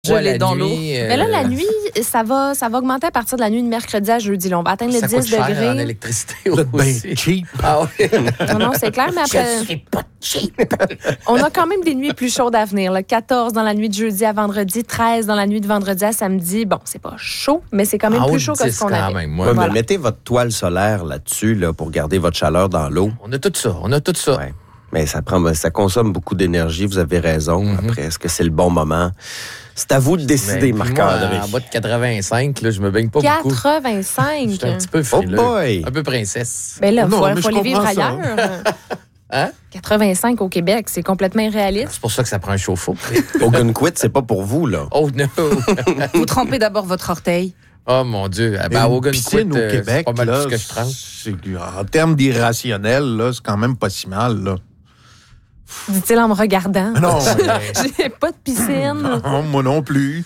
gelé dans l'eau. Mais là, la nuit, ça va augmenter à partir de la nuit de mercredi à jeudi. Là, on va atteindre les 10 Ça coûte cher degrés. en électricité Vous êtes bien aussi. cheap. Ah oui. Non, c'est clair, mais après, Je suis pas cheap. on a quand même des nuits plus chaudes à venir. Là. 14 dans la nuit de jeudi à vendredi, 13 dans la nuit de vendredi à samedi. Bon, c'est pas chaud, mais c'est quand même En haut plus de chaud que 10 ce qu'on quand avait. même. Ouais, Ouais. mais Voilà. mettez votre toile solaire là-dessus là, pour garder votre chaleur dans l'eau. On a tout ça. Ouais. Mais ça consomme beaucoup d'énergie, vous avez raison. Après, est-ce que c'est le bon moment? C'est à vous de décider, Mais puis Marc-André. moi, en bas de 85, là, je me baigne pas beaucoup. 85. Je suis un petit peu Oh frileux. boy! Un peu princesse. Ben là, Non, mais faut je aller vivre comprends ça. ailleurs. Hein? 85 au Québec, c'est complètement irréaliste. C'est pour ça que ça prend un chauffe-eau. Ogunquit, c'est pas pour vous, là. Oh non! Vous trempez d'abord votre orteil. Oh mon Dieu! Une Ben, Ogunquit, piscine au c'est Québec, pas mal là, plus que je trempe. en termes d'irrationnel, là, c'est quand même pas si mal. Là. Dit-il en me regardant. Non, J'ai pas de piscine. non, moi non plus.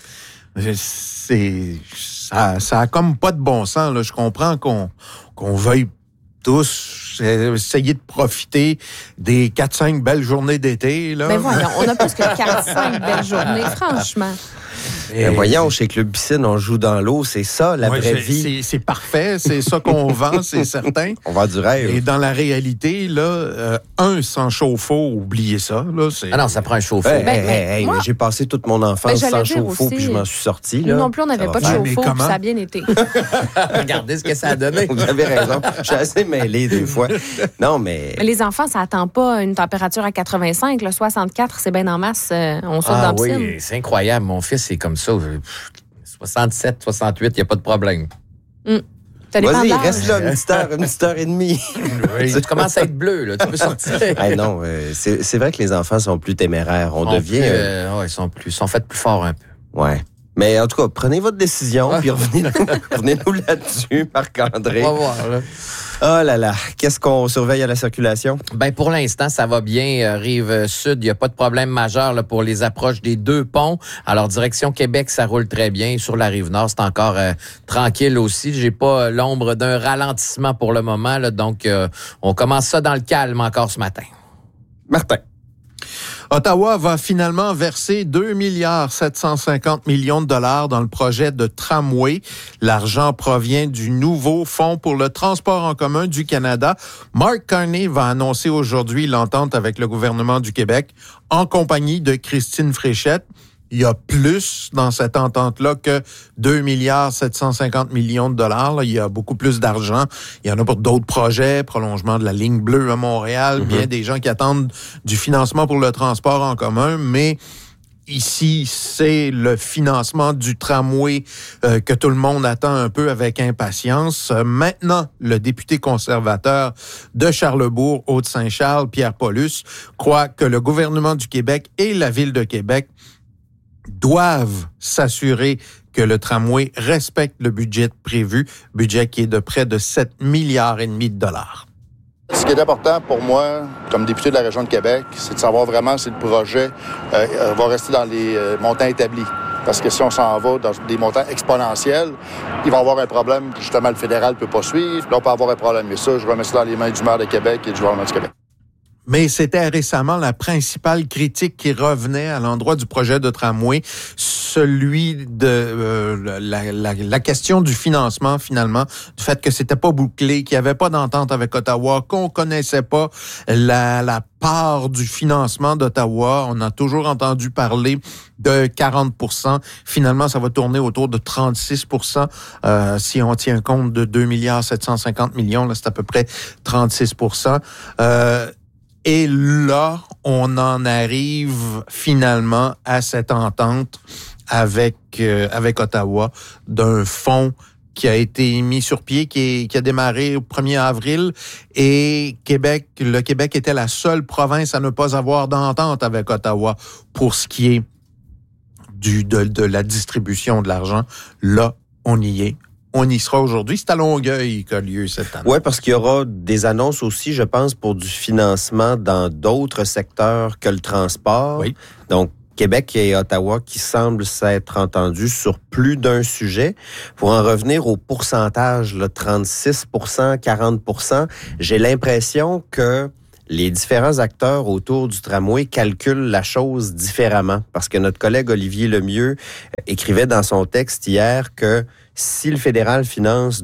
Ça a comme pas de bon sens. Là. Je comprends qu'on veuille tous essayer de profiter des 4-5 belles journées d'été. Là. Ben voyons, on a plus que 4-5 belles journées, franchement. Ben voyons, chez Club Piscine, on joue dans l'eau, c'est ça, la Ouais, vraie vie. c'est parfait, c'est ça qu'on vend, c'est certain. On va du rêve. Et dans la réalité, là, sans chauffe-eau, oubliez ça. Là, c'est... Ah non, ça prend un chauffe-eau. Hey, Ben, hey, moi- mais j'ai passé toute mon enfance Ben, j'allais sans dire chauffe-eau, aussi, puis je m'en suis sorti. Nous Là. non plus, on n'avait Ça pas de va faire. Mais chauffe-eau, puis comment? ça a bien été. Regardez ce que ça a donné. Vous avez raison. Je suis assez mêlé des fois. Non, mais... Mais les enfants, ça attend pas une température à 85. Là, 64, c'est bien en masse. On saute dans la piscine. Oui, c'est incroyable. Mon fils est comme ça. 67, 68, il n'y a pas de problème. Ça dépend Vas-y, de l'âge. reste là une petite heure et demie. Tu commences à être bleu, là. Tu peux sortir. Ah non, c'est vrai que les enfants sont plus téméraires. On devient... Ils sont faits plus forts un peu. Ouais. Mais en tout cas, prenez votre décision, puis revenez-nous là-dessus, Marc-André. On va voir, là. Oh là là, qu'est-ce qu'on surveille à la circulation? Ben pour l'instant, ça va bien. Rive sud, il n'y a pas de problème majeur là, pour les approches des deux ponts. Alors, direction Québec, ça roule très bien. Sur la rive nord, c'est encore tranquille aussi. J'ai pas l'ombre d'un ralentissement pour le moment. Là, donc, on commence ça dans le calme encore ce matin. Martin. Ottawa va finalement verser 2,750 millions de dollars dans le projet de tramway. L'argent provient du nouveau Fonds pour le transport en commun du Canada. Mark Carney va annoncer aujourd'hui l'entente avec le gouvernement du Québec en compagnie de Christine Fréchette. Il y a plus dans cette entente-là que 2,750 millions de dollars. Là, il y a beaucoup plus d'argent. Il y en a pour d'autres projets, prolongement de la ligne bleue à Montréal, bien des gens qui attendent du financement pour le transport en commun, mais ici, c'est le financement du tramway que tout le monde attend un peu avec impatience. Maintenant, le député conservateur de Charlesbourg, Haute-Saint-Charles, Pierre Paulus, croit que le gouvernement du Québec et la Ville de Québec doivent s'assurer que le tramway respecte le budget prévu, budget qui est de près de 7,5 milliards de dollars. Ce qui est important pour moi, comme député de la région de Québec, c'est de savoir vraiment si le projet va rester dans les montants établis. Parce que si on s'en va dans des montants exponentiels, il va y avoir un problème que justement le fédéral ne peut pas suivre. Là, on peut avoir un problème. Mais ça, je remets ça dans les mains du maire de Québec et du gouvernement du Québec. Mais c'était récemment la principale critique qui revenait à l'endroit du projet de tramway, celui de la question du financement, finalement, du fait que c'était pas bouclé, qu'il n'y avait pas d'entente avec Ottawa, qu'on connaissait pas la part du financement d'Ottawa. On a toujours entendu parler de 40%. Finalement, ça va tourner autour de 36%. Si on tient compte de 2,750 millions, là, c'est à peu près 36%. Et là, on en arrive finalement à cette entente avec Ottawa d'un fonds qui a été mis sur pied, qui a démarré au 1er avril. Et le Québec était la seule province à ne pas avoir d'entente avec Ottawa pour ce qui est de la distribution de l'argent. Là, on y est. On y sera aujourd'hui. C'est à Longueuil qu'a lieu cette année. Oui, parce qu'il y aura des annonces aussi, je pense, pour du financement dans d'autres secteurs que le transport. Oui. Donc, Québec et Ottawa qui semblent s'être entendus sur plus d'un sujet. Pour en revenir au pourcentage, là, 36%, 40%, j'ai l'impression que les différents acteurs autour du tramway calculent la chose différemment. Parce que notre collègue Olivier Lemieux écrivait dans son texte hier que si le fédéral finance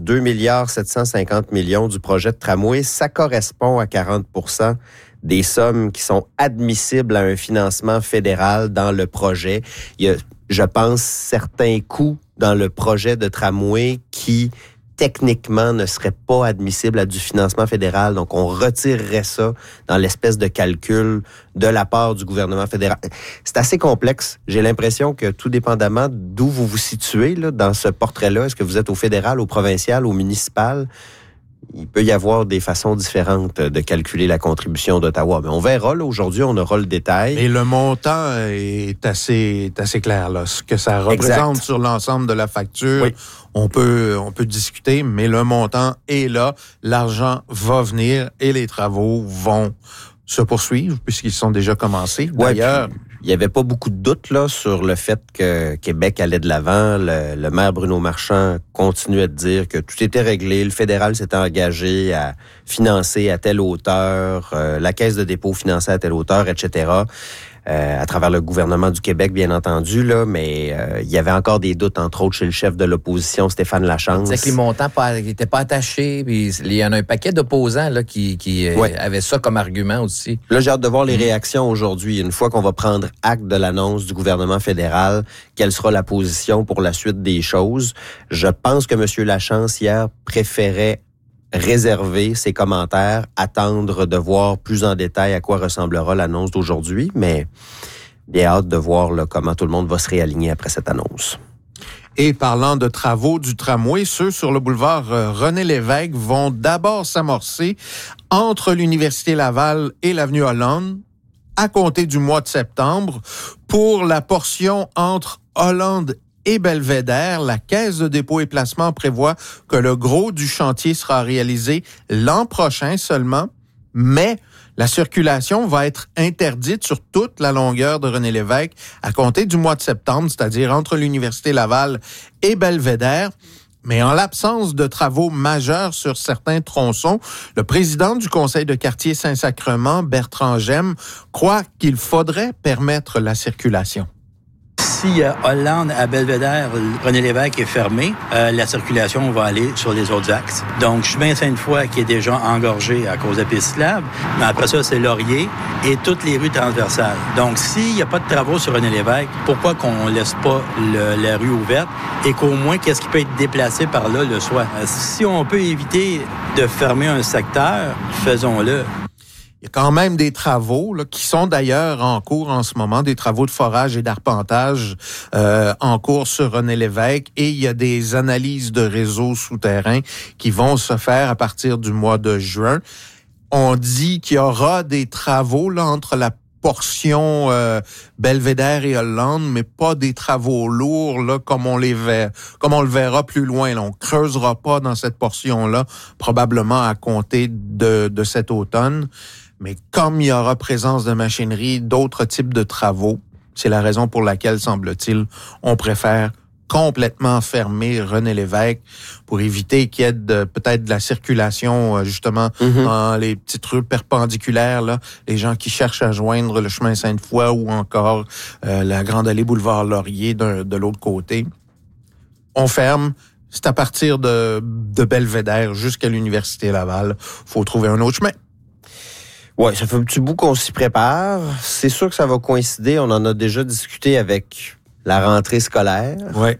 2,750 milliards du projet de tramway, ça correspond à 40 % des sommes qui sont admissibles à un financement fédéral dans le projet. Il y a, je pense, certains coûts dans le projet de tramway qui techniquement ne serait pas admissible à du financement fédéral. Donc, on retirerait ça dans l'espèce de calcul de la part du gouvernement fédéral. C'est assez complexe. J'ai l'impression que tout dépendamment d'où vous vous situez là, dans ce portrait-là, est-ce que vous êtes au fédéral, au provincial, au municipal, il peut y avoir des façons différentes de calculer la contribution d'Ottawa. Mais on verra, là, aujourd'hui, on aura le détail. Et le montant est assez clair, là. Ce que ça représente sur l'ensemble de la facture, oui. On peut discuter, mais le montant est là. L'argent va venir et les travaux vont se poursuivre puisqu'ils sont déjà commencés. D'ailleurs, il n'y avait pas beaucoup de doutes là, sur le fait que Québec allait de l'avant. Le maire Bruno Marchand continuait de dire que tout était réglé. Le fédéral s'était engagé à financer à telle hauteur, la Caisse de dépôt finançait à telle hauteur, etc., à travers le gouvernement du Québec, bien entendu, là, mais il y avait encore des doutes, entre autres, chez le chef de l'opposition, Stéphane Lachance. C'est que les montants n'étaient pas attachés, puis il y en a un paquet d'opposants là, qui avaient ça comme argument aussi. Là, j'ai hâte de voir les réactions aujourd'hui. Une fois qu'on va prendre acte de l'annonce du gouvernement fédéral, quelle sera la position pour la suite des choses. Je pense que M. Lachance, hier, préférait réserver ses commentaires, attendre de voir plus en détail à quoi ressemblera l'annonce d'aujourd'hui, mais bien hâte de voir là, comment tout le monde va se réaligner après cette annonce. Et parlant de travaux du tramway, ceux sur le boulevard René-Lévesque vont d'abord s'amorcer entre l'Université Laval et l'avenue Hollande à compter du mois de septembre. Pour la portion entre Hollande et Belvédère, la Caisse de dépôt et placement prévoit que le gros du chantier sera réalisé l'an prochain seulement, mais la circulation va être interdite sur toute la longueur de René-Lévesque à compter du mois de septembre, c'est-à-dire entre l'Université Laval et Belvédère. Mais en l'absence de travaux majeurs sur certains tronçons, le président du conseil de quartier Saint-Sacrement, Bertrand Gemme, croit qu'il faudrait permettre la circulation. Si Hollande à Belvédère, René-Lévesque est fermé, la circulation va aller sur les autres axes. Donc, chemin Sainte-Foy qui est déjà engorgé à cause de piste cyclable, mais après ça, c'est Laurier et toutes les rues transversales. Donc, s'il n'y a pas de travaux sur René-Lévesque, pourquoi qu'on ne laisse pas la rue ouverte et qu'au moins, qu'est-ce qui peut être déplacé par là le soit? Si on peut éviter de fermer un secteur, faisons-le. Il y a quand même des travaux là, qui sont d'ailleurs en cours en ce moment, des travaux de forage et d'arpentage en cours sur René-Lévesque, et il y a des analyses de réseaux souterrains qui vont se faire à partir du mois de juin. On dit qu'il y aura des travaux là, entre la portion Belvédère et Hollande, mais pas des travaux lourds là, comme on le verra plus loin. Là. On creusera pas dans cette portion-là, probablement à compter de cet automne. Mais comme il y aura présence de machinerie, d'autres types de travaux, c'est la raison pour laquelle, semble-t-il, on préfère complètement fermer René-Lévesque pour éviter qu'il y ait peut-être de la circulation, justement, dans les petites rues perpendiculaires, là, les gens qui cherchent à joindre le chemin Sainte-Foy ou encore la Grande Allée Boulevard Laurier de l'autre côté. On ferme. C'est à partir de Belvédère jusqu'à l'Université Laval. Faut trouver un autre chemin. Oui, ça fait un petit bout qu'on s'y prépare. C'est sûr que ça va coïncider. On en a déjà discuté avec la rentrée scolaire. Oui.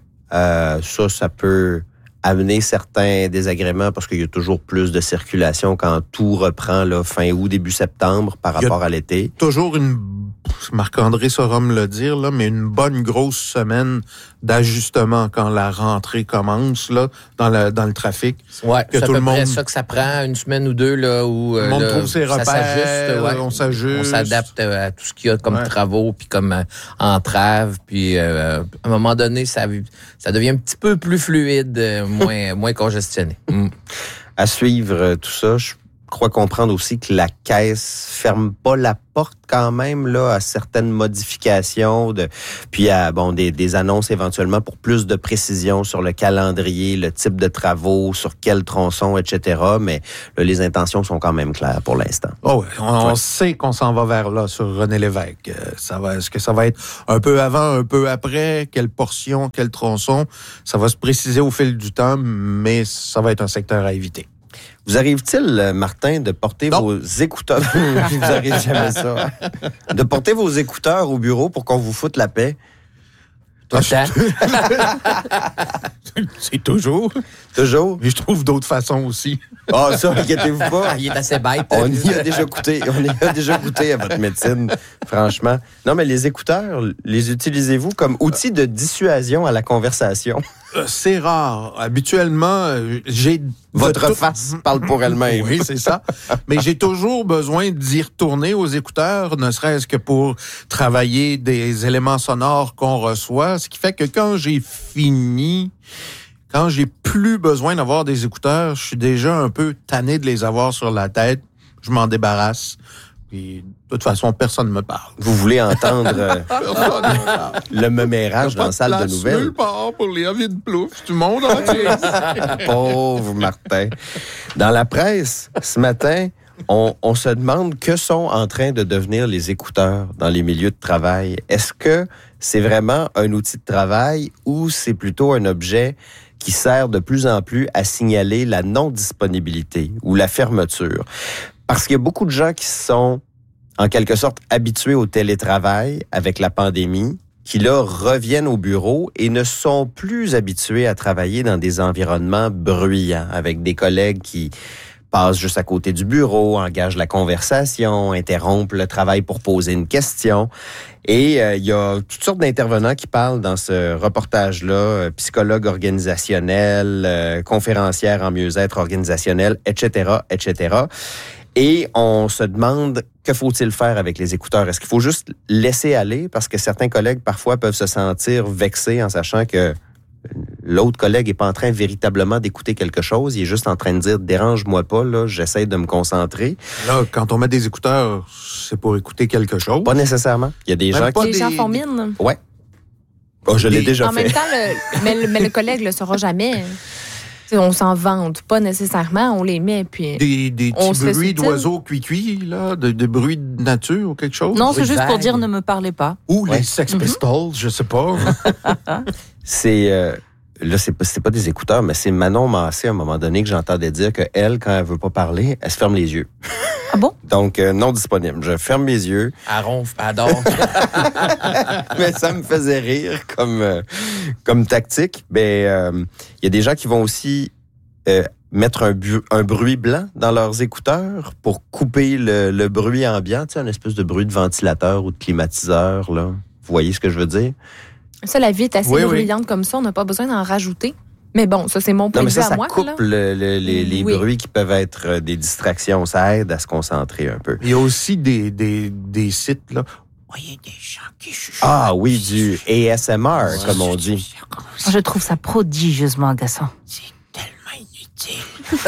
Ça peut amener certains désagréments parce qu'il y a toujours plus de circulation quand tout reprend là, fin août, début septembre par rapport à l'été. Toujours Marc-André saura me le dire, là, mais une bonne grosse semaine d'ajustement quand la rentrée commence là, dans le trafic. Ouais, c'est à peu près ça que ça prend, une semaine ou deux là, où le monde trouve ses repères, on s'ajuste. On s'adapte à tout ce qu'il y a comme travaux, puis comme entraves, puis à un moment donné, ça devient un petit peu plus fluide, moins congestionné. À suivre tout ça, je suis crois comprendre aussi que la Caisse ferme pas la porte quand même là à certaines modifications, puis à des annonces éventuellement pour plus de précision sur le calendrier, le type de travaux, sur quel tronçon, etc. Mais là, les intentions sont quand même claires pour l'instant. Oh, on sait qu'on s'en va vers là sur René Lévesque. Est-ce que ça va être un peu avant, un peu après? Quelle portion, quel tronçon? Ça va se préciser au fil du temps, mais ça va être un secteur à éviter. Vous arrive-t-il, Martin, de porter vos écouteurs... Vous arrive jamais ça. De porter vos écouteurs au bureau pour qu'on vous foute la paix? C'est toujours. Toujours? Mais je trouve d'autres façons aussi. Ah, ça, inquiétez-vous pas. Il est assez bête. On y a déjà goûté à votre médecine, franchement. Non, mais les écouteurs, les utilisez-vous comme outil de dissuasion à la conversation? C'est rare. Habituellement, j'ai... Votre face parle pour elle-même. Oui, c'est ça. Mais j'ai toujours besoin d'y retourner aux écouteurs, ne serait-ce que pour travailler des éléments sonores qu'on reçoit. Ce qui fait que quand j'ai fini, quand j'ai plus besoin d'avoir des écouteurs, je suis déjà un peu tanné de les avoir sur la tête. Je m'en débarrasse. Puis, de toute façon, personne ne me parle. Vous voulez entendre le mémérage dans la salle de nouvelles? Nulle part pour les avis de plouf, tout le monde entier. Pauvre Martin. Dans la presse, ce matin, on se demande que sont en train de devenir les écouteurs dans les milieux de travail. Est-ce que c'est vraiment un outil de travail ou c'est plutôt un objet qui sert de plus en plus à signaler la non-disponibilité ou la fermeture? Parce qu'il y a beaucoup de gens qui sont, en quelque sorte, habitués au télétravail avec la pandémie, qui là reviennent au bureau et ne sont plus habitués à travailler dans des environnements bruyants, avec des collègues qui passent juste à côté du bureau, engagent la conversation, interrompent le travail pour poser une question. Et il y a toutes sortes d'intervenants qui parlent dans ce reportage-là, psychologues organisationnels, conférencières en mieux-être organisationnel, etc., etc., et on se demande, que faut-il faire avec les écouteurs? Est-ce qu'il faut juste laisser aller? Parce que certains collègues, parfois, peuvent se sentir vexés en sachant que l'autre collègue n'est pas en train véritablement d'écouter quelque chose. Il est juste en train de dire « dérange-moi pas, là, j'essaie de me concentrer ». Là, quand on met des écouteurs, c'est pour écouter quelque chose? Pas nécessairement. Il y a des gens qui... Les gens font mine. Ouais. Oh, je l'ai déjà fait. En même temps, mais le collègue ne le saura jamais. On s'en vante, pas nécessairement, on les met, puis... Des petits bruits d'oiseaux cuit-cuit, là, des bruits de nature ou quelque chose? Non, c'est juste pour dire « ne me parlez pas ». Ou les Sex Pistols, je sais pas. C'est... Là, c'est pas des écouteurs, mais c'est Manon Massé, à un moment donné, que j'entendais dire qu'elle, quand elle veut pas parler, elle se ferme les yeux. Ah bon? Donc, non disponible. Je ferme mes yeux. Elle ronfle, elle dort. Mais ça me faisait rire comme tactique. Il y a des gens qui vont aussi mettre un bruit blanc dans leurs écouteurs pour couper le bruit ambiant, tu sais, un espèce de bruit de ventilateur ou de climatiseur, là. Vous voyez ce que je veux dire? Ça, la vie est assez bruyante comme ça, on n'a pas besoin d'en rajouter. Mais bon, ça, c'est mon point de vue à moi. Ça coupe les bruits qui peuvent être des distractions. Ça aide à se concentrer un peu. Il y a aussi des sites, là. Il y a des gens qui chuchotent. Ah oui, du ASMR, comme on dit. Je trouve ça prodigieusement agaçant. C'est tellement inutile.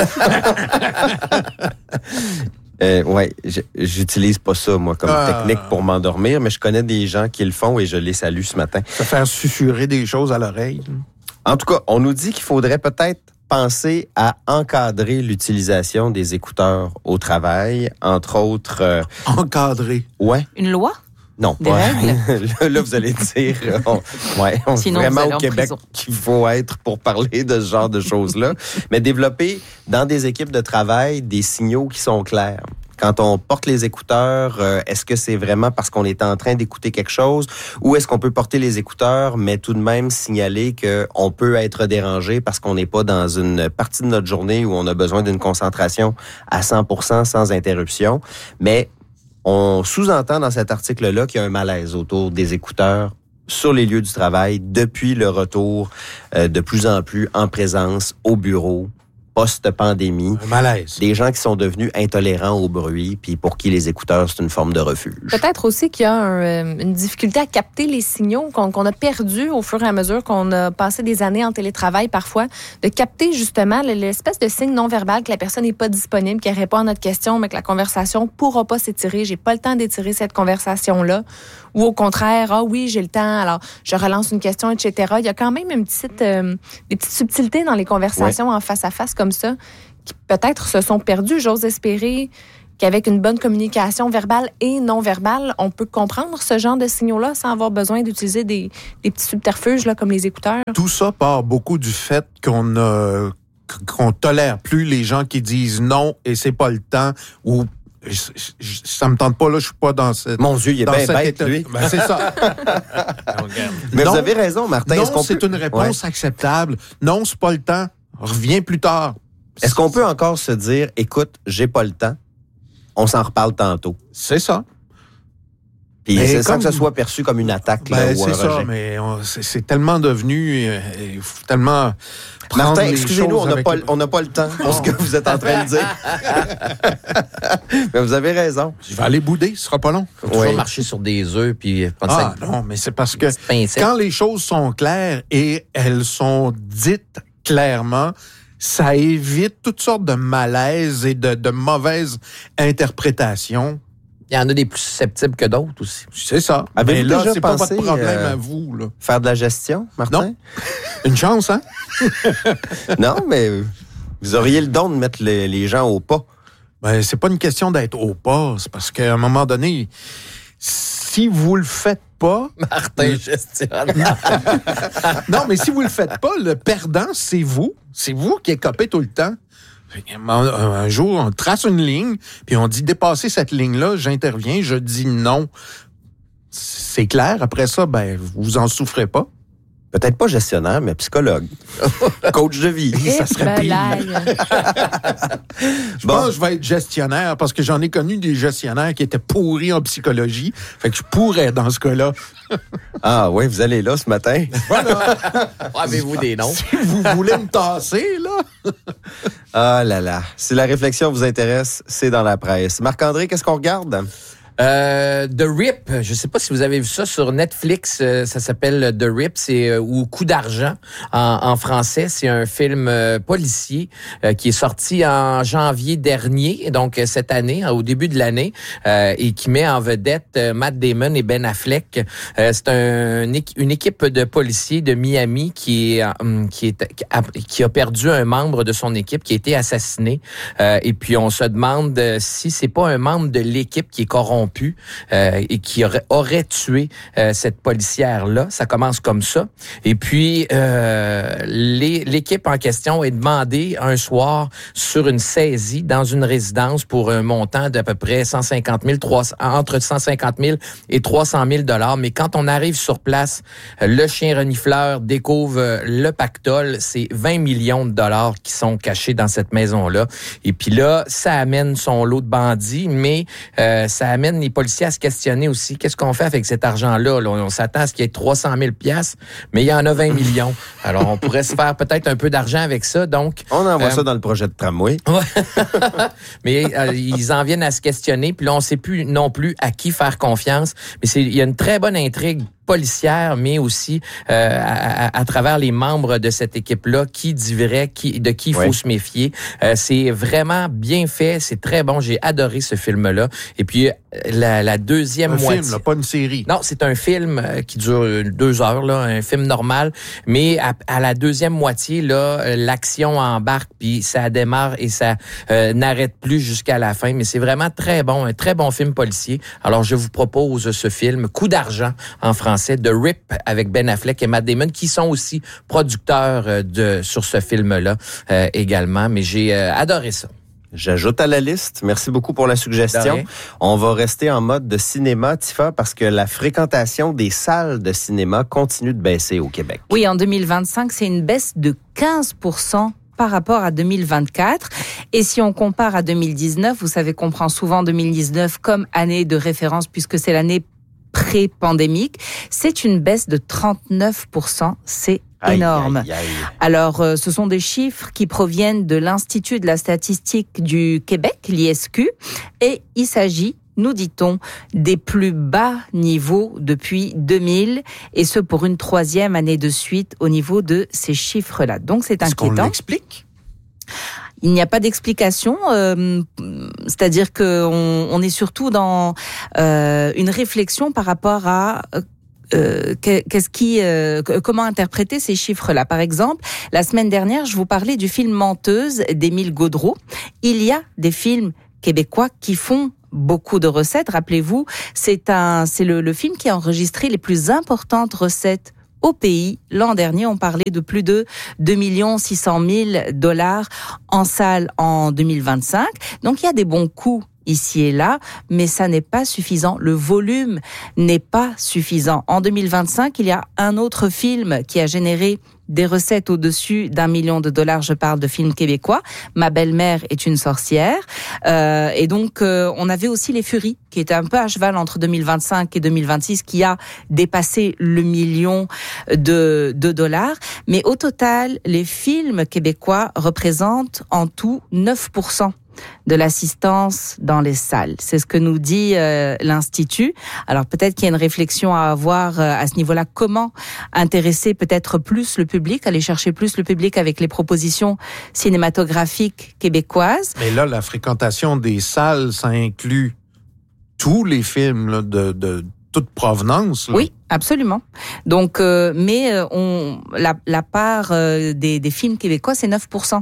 J'utilise pas ça, moi, comme technique pour m'endormir, mais je connais des gens qui le font et je les salue ce matin. Ça fait susurrer des choses à l'oreille. En tout cas, on nous dit qu'il faudrait peut-être penser à encadrer l'utilisation des écouteurs au travail, entre autres... Encadrer? Ouais. Une loi? Non, des règles? Là, vous allez dire, sinon vraiment vous allez au Québec qu'il faut être pour parler de ce genre de choses-là. Mais développer dans des équipes de travail des signaux qui sont clairs. Quand on porte les écouteurs, est-ce que c'est vraiment parce qu'on est en train d'écouter quelque chose ou est-ce qu'on peut porter les écouteurs mais tout de même signaler qu'on peut être dérangé parce qu'on n'est pas dans une partie de notre journée où on a besoin d'une concentration à 100% sans interruption, mais on sous-entend dans cet article-là qu'il y a un malaise autour des écouteurs sur les lieux du travail depuis le retour de plus en plus en présence au bureau post-pandémie. Un malaise. Des gens qui sont devenus intolérants au bruit, puis pour qui les écouteurs, c'est une forme de refuge. Peut-être aussi qu'il y a une difficulté à capter les signaux qu'on a perdus au fur et à mesure qu'on a passé des années en télétravail parfois, de capter justement l'espèce de signe non-verbal que la personne n'est pas disponible, qu'elle répond à notre question, mais que la conversation ne pourra pas s'étirer. J'ai pas le temps d'étirer cette conversation-là. Ou au contraire, ah oui, j'ai le temps, alors je relance une question, etc. Il y a quand même des petites subtilités dans les conversations en face à face comme ça, qui peut-être se sont perdues. J'ose espérer qu'avec une bonne communication verbale et non verbale, on peut comprendre ce genre de signaux-là sans avoir besoin d'utiliser des petits subterfuges là, comme les écouteurs. Tout ça part beaucoup du fait qu'on tolère plus les gens qui disent non et c'est pas le temps ou ça me tente pas, là, je suis pas dans cette... Mon Dieu, il est bien bête, lui. Ben, c'est ça. Mais non, vous avez raison, Martin. Non, c'est une réponse acceptable. Non, c'est pas le temps. Reviens plus tard. Est-ce qu'on peut encore se dire, écoute, j'ai pas le temps, on s'en reparle tantôt? C'est ça. Puis c'est sans que ce soit perçu comme une attaque là, ou un rejet. C'est ça, mais c'est tellement devenu... tellement... Martin, excusez-nous, on n'a pas le temps pour ce que vous êtes en train de dire. Mais vous avez raison. Je vais aller bouder, ce sera pas long. Faut toujours marcher sur des œufs puis prendre ça. Non, mais c'est parce que quand les choses sont claires et elles sont dites clairement, ça évite toutes sortes de malaises et de mauvaises interprétations. Il y en a des plus susceptibles que d'autres aussi. C'est ça. Mais là, déjà c'est pas votre problème à vous. Là. Faire de la gestion, Martin? Non. Une chance, hein? Non, mais vous auriez le don de mettre les gens au pas. Ben, c'est pas une question d'être au pas. C'est parce qu'à un moment donné, si vous le faites pas... Martin gestionne. Non, mais si vous le faites pas, le perdant, c'est vous. C'est vous qui écopez tout le temps. Un jour, on trace une ligne, puis on dit dépasser cette ligne-là, j'interviens, je dis non. C'est clair. Après ça, ben, vous en souffrez pas. Peut-être pas gestionnaire, mais psychologue. Coach de vie. Ça serait pire. Je pense que je vais être gestionnaire parce que j'en ai connu des gestionnaires qui étaient pourris en psychologie. Fait que je pourrais dans ce cas-là. Ah oui, vous allez là ce matin. Voilà. Avez-vous des noms? Si vous voulez me tasser, là. Ah là là. Si la réflexion vous intéresse, c'est dans la presse. Marc-André, qu'est-ce qu'on regarde? The Rip, je ne sais pas si vous avez vu ça sur Netflix, ça s'appelle The Rip, c'est ou Coup d'argent en français. C'est un film policier qui est sorti en janvier dernier, donc cette année, au début de l'année, et qui met en vedette Matt Damon et Ben Affleck. C'est une équipe de policiers de Miami qui a perdu un membre de son équipe qui a été assassiné. Et puis on se demande si c'est pas un membre de l'équipe qui est corrompu. Et qui aurait tué cette policière-là. Ça commence comme ça. Et puis, l'équipe en question est demandée un soir sur une saisie dans une résidence pour un montant d'à peu près entre 150 000 et 300 000 $. Mais quand on arrive sur place, le chien renifleur découvre le pactole. C'est 20 millions de dollars qui sont cachés dans cette maison-là. Et puis là, ça amène son lot de bandits, mais ça amène les policiers à se questionner aussi. Qu'est-ce qu'on fait avec cet argent-là? Là, on s'attend à ce qu'il y ait 300 000 $, mais il y en a 20 millions. Alors, on pourrait se faire peut-être un peu d'argent avec ça. Donc, on envoie ça dans le projet de tramway. Mais ils en viennent à se questionner. Puis là, on ne sait plus non plus à qui faire confiance. Mais il y a une très bonne intrigue policière, mais aussi à travers les membres de cette équipe-là, qui dirait de qui il faut se méfier. C'est vraiment bien fait, c'est très bon. J'ai adoré ce film-là. Et puis, la deuxième moitié... Un film, là, pas une série. Non, c'est un film qui dure 2 heures, là, un film normal. Mais à la deuxième moitié, là, l'action embarque, puis ça démarre et ça n'arrête plus jusqu'à la fin. Mais c'est vraiment très bon, un très bon film policier. Alors, je vous propose ce film, Coup d'argent, en français, The Rip, avec Ben Affleck et Matt Damon, qui sont aussi producteurs sur ce film-là également. Mais j'ai adoré ça. J'ajoute à la liste. Merci beaucoup pour la suggestion. On va rester en mode de cinéma, Tifa, parce que la fréquentation des salles de cinéma continue de baisser au Québec. Oui, en 2025, c'est une baisse de 15% par rapport à 2024. Et si on compare à 2019, vous savez qu'on prend souvent 2019 comme année de référence puisque c'est l'année pré-pandémique. C'est une baisse de 39%. C'est énorme. Aïe, aïe, aïe. Alors, ce sont des chiffres qui proviennent de l'Institut de la statistique du Québec, l'ISQ, et il s'agit, nous dit-on, des plus bas niveaux depuis 2000, et ce pour une 3e année de suite au niveau de ces chiffres-là. Donc, c'est inquiétant. Est-ce qu'on l'explique? Il n'y a pas d'explication, c'est-à-dire qu'on est surtout dans une réflexion par rapport à comment interpréter ces chiffres-là. Par exemple, la semaine dernière, je vous parlais du film Menteuse d'Émile Gaudreault. Il y a des films québécois qui font beaucoup de recettes. Rappelez-vous, c'est le film qui a enregistré les plus importantes recettes au pays. L'an dernier, on parlait de plus de 2 600 000 $ en salle en 2025. Donc, il y a des bons coups ici et là, mais ça n'est pas suffisant. Le volume n'est pas suffisant. En 2025, il y a un autre film qui a généré des recettes au-dessus d'1 million $. Je parle de films québécois. Ma belle-mère est une sorcière. Et donc, on avait aussi Les Furies, qui était un peu à cheval entre 2025 et 2026, qui a dépassé le million de $. Mais au total, les films québécois représentent en tout 9% de l'assistance dans les salles. C'est ce que nous dit l'Institut. Alors peut-être qu'il y a une réflexion à avoir à ce niveau-là. Comment intéresser peut-être plus le public, aller chercher plus le public avec les propositions cinématographiques québécoises. Mais là, la fréquentation des salles, ça inclut tous les films là, de toute provenance. Là. Oui, absolument. Donc, la part des films québécois, c'est 9%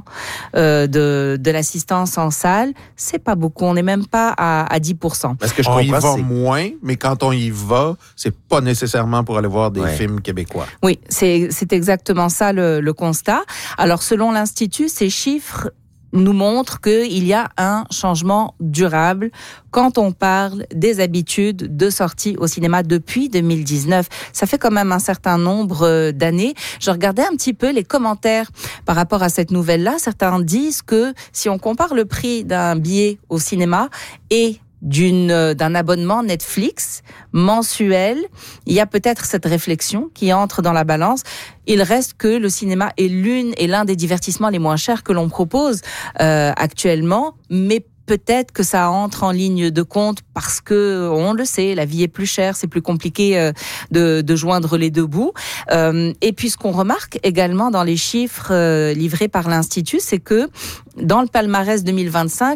de l'assistance en salle. C'est pas beaucoup. On n'est même pas à 10%. Parce que je on y comprends, va moins, mais quand on y va, c'est pas nécessairement pour aller voir des films québécois. Oui, c'est exactement ça le constat. Alors, selon l'Institut, ces chiffres nous montre qu'il y a un changement durable quand on parle des habitudes de sortie au cinéma depuis 2019. Ça fait quand même un certain nombre d'années. Je regardais un petit peu les commentaires par rapport à cette nouvelle-là. Certains disent que si on compare le prix d'un billet au cinéma et d'un abonnement Netflix mensuel, il y a peut-être cette réflexion qui entre dans la balance. Il reste que le cinéma est l'un des divertissements les moins chers que l'on propose actuellement, mais peut-être que ça entre en ligne de compte parce que, on le sait, la vie est plus chère, c'est plus compliqué de joindre les deux bouts. Et puis, ce qu'on remarque également dans les chiffres livrés par l'Institut, c'est que dans le palmarès 2025,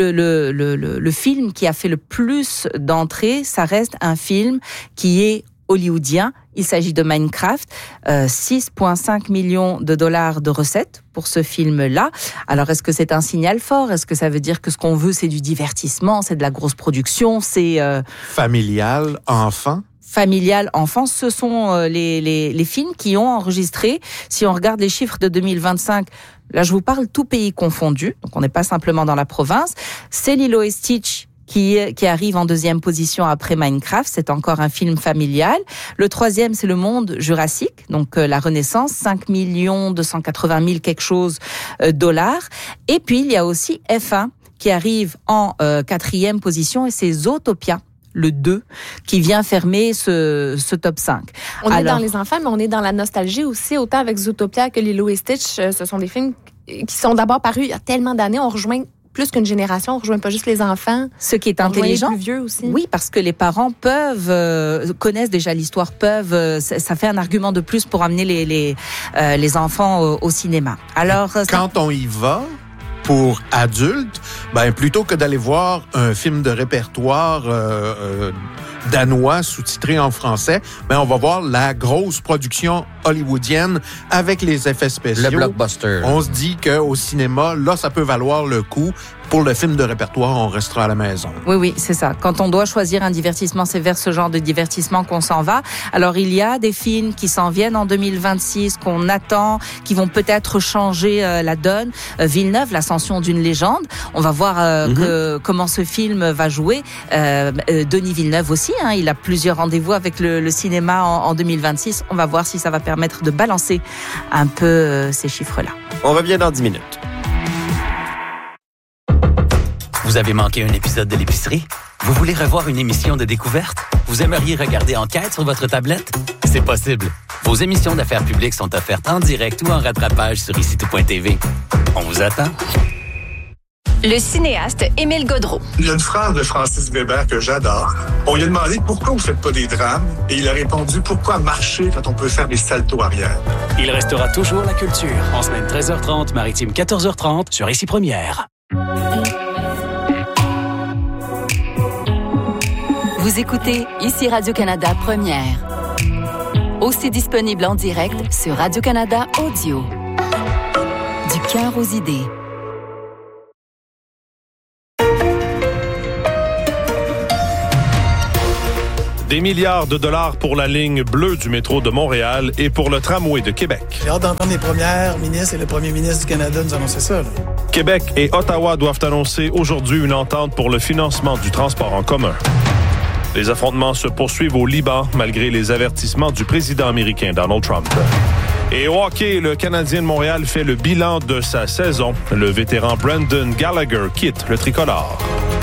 le film qui a fait le plus d'entrées, ça reste un film qui est hollywoodien. Il s'agit de Minecraft, 6,5 millions de $ de recettes pour ce film-là. Alors, est-ce que c'est un signal fort? Est-ce que ça veut dire que ce qu'on veut, c'est du divertissement, c'est de la grosse production, c'est... Familial, enfant? Familial, enfant, ce sont les films qui ont enregistré, si on regarde les chiffres de 2025, là je vous parle tout pays confondu, donc on n'est pas simplement dans la province, c'est Lilo et Stitch qui arrive en deuxième position après Minecraft. C'est encore un film familial. Le troisième, c'est Le Monde Jurassique, donc la Renaissance, 5 280 000 quelque chose $. Et puis, il y a aussi F1 qui arrive en quatrième position et c'est Zootopia, le 2, qui vient fermer ce top 5. On est dans les enfants, mais on est dans la nostalgie aussi, autant avec Zootopia que Lilo et Stitch. Ce sont des films qui sont d'abord parus il y a tellement d'années. On rejoint plus qu'une génération, on ne rejoint pas juste les enfants. Ce qui est intelligent. Les plus vieux aussi. Oui, parce que les parents connaissent déjà l'histoire, ça fait un argument de plus pour amener les enfants au cinéma. Alors, quand on y va, pour adultes, plutôt que d'aller voir un film de répertoire danois sous-titré en français, on va voir la grosse production hollywoodienne avec les effets spéciaux. Le blockbuster. On se dit qu'au cinéma, là, ça peut valoir le coup. Pour le film de répertoire, on restera à la maison. Oui, c'est ça. Quand on doit choisir un divertissement, c'est vers ce genre de divertissement qu'on s'en va. Alors, il y a des films qui s'en viennent en 2026, qu'on attend, qui vont peut-être changer la donne. Villeneuve, l'ascension d'une légende. On va voir comment ce film va jouer. Denis Villeneuve aussi, il a plusieurs rendez-vous avec le cinéma en 2026. On va voir si ça va permettre de balancer un peu ces chiffres-là. On revient dans 10 minutes. Vous avez manqué un épisode de l'épicerie? Vous voulez revoir une émission de découverte? Vous aimeriez regarder Enquête sur votre tablette? C'est possible. Vos émissions d'affaires publiques sont offertes en direct ou en rattrapage sur ici-tout.tv. On vous attend. Le cinéaste Émile Gaudreau. Il y a une phrase de Francis Weber que j'adore. On lui a demandé pourquoi vous ne faites pas des drames et il a répondu pourquoi marcher quand on peut faire des saltos arrière. Il restera toujours la culture. En semaine 13h30, maritime 14h30 sur Ici Première. Vous écoutez Ici Radio-Canada Première. Aussi disponible en direct sur Radio-Canada Audio. Du cœur aux idées. Des milliards de dollars pour la ligne bleue du métro de Montréal et pour le tramway de Québec. J'ai hâte d'entendre les premières ministres et le premier ministre du Canada nous annoncer ça. Là. Québec et Ottawa doivent annoncer aujourd'hui une entente pour le financement du transport en commun. Les affrontements se poursuivent au Liban malgré les avertissements du président américain Donald Trump. Et au hockey, le Canadien de Montréal fait le bilan de sa saison. Le vétéran Brendan Gallagher quitte le tricolore.